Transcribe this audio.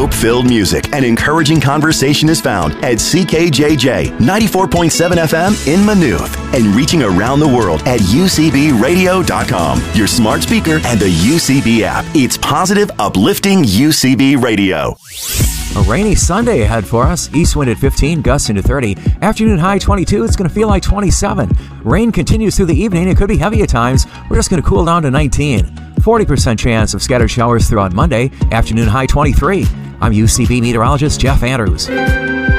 Hope-filled music and encouraging conversation is found at CKJJ 94.7 FM in Maynooth and reaching around the world at UCBradio.com, your smart speaker and the UCB app. It's positive, uplifting UCB Radio. A rainy Sunday ahead for us. East wind at 15, gusts into 30. Afternoon high 22. It's going to feel like 27. Rain continues through the evening. It could be heavy at times. We're just going to cool down to 19. 40% chance of scattered showers throughout Monday. Afternoon high 23. I'm UCB meteorologist Jeff Andrews.